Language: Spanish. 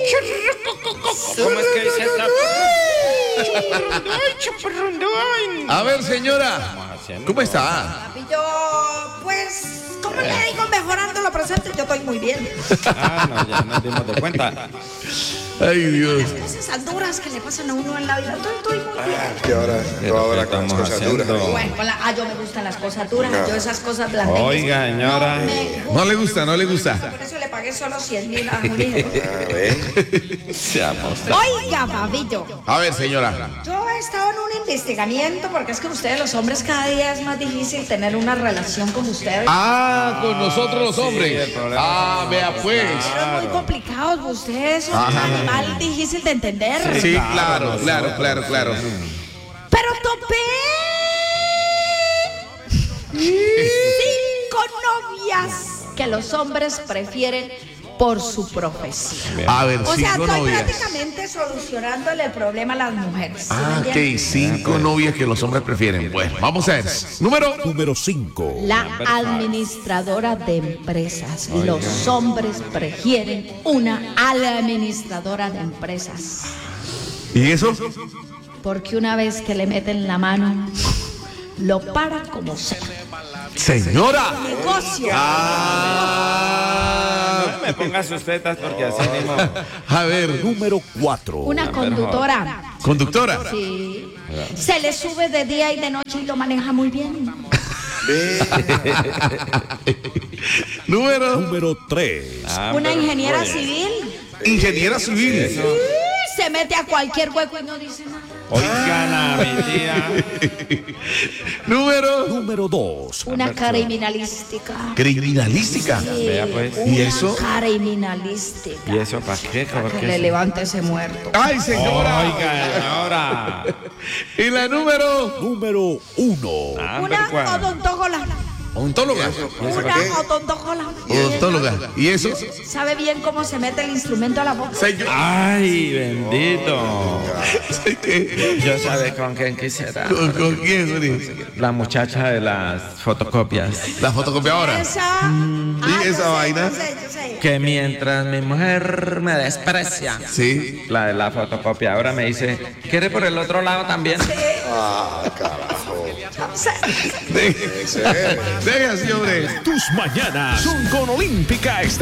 ¿Cómo es que dice esta? A ver, señora, ¿cómo está? Papillo, pues, ¿cómo le digo? Mejorando lo presente, yo estoy muy bien. Ah, no, ya nos dimos de cuenta. Ay, Dios. Las cosas duras que le pasan a uno en la vida, estoy muy bien. Que ahora, ahora con las estamos cosas duras. haciendo? Bueno, yo me gustan las cosas duras, yo esas cosas blandas. Oiga, señora. No le gusta, no le gusta. Por eso le pagué solo 100,000 a Julio. A ver. Seamos. Oiga, papillo, A ver, señora. yo he estado en un investigamiento porque es que ustedes los hombres cada día es más difícil tener una relación con ustedes. Ah, con nosotros los sí, hombres. el problema Ah, vea pues. Son muy complicados ustedes, son un animal difícil de entender. Sí, claro. Pero topé 5 novias que los hombres prefieren por su profesión. A ver, O sea, 5 estoy novias. prácticamente solucionándole el problema a las mujeres. ¿Sí Ah, me ok, entienden? 5 novias que los hombres prefieren. Bueno, vamos a ver. Número 5. La administradora de empresas. Los hombres prefieren una administradora de empresas. ¿Y eso? Porque una vez que le meten la mano, lo para como sea. Señora. Negocio. Ah. No me ponga sus tetas porque así mismo. A ver, Número 4. Una conductora. conductora. Sí. Se le sube de día y de noche y lo maneja muy bien. Número. 3. Una ingeniera civil. Ingeniera civil. Se mete a cualquier hueco y no dice nada. Oigan a mi tía. Número 2. Una criminalística. Criminalística. Vea pues. ¿Y eso? Criminalística. ¿Y eso para qué? ¿Por Que qué? le levante ese muerto. Ay, señora. Oiga, señora. Y la número. Número 1. Una odontóloga. Ontóloga. Una odontóloga. Odontóloga. ¿Y eso? Sabe bien cómo se mete el instrumento a la boca. Señor. Ay, bendito. ¿Con Yo sabe con quién quisiera. quién, Uri? La muchacha de las fotocopias. La fotocopiadora. Esa. ¿Y esa vaina? Yo sé. Que mientras mi mujer me desprecia, Sí. la de la fotocopiadora me dice, ¿quiere por el otro lado también? Ah, carajo. Deje así, hombre. Tus mañanas son con Olímpica Estéreo.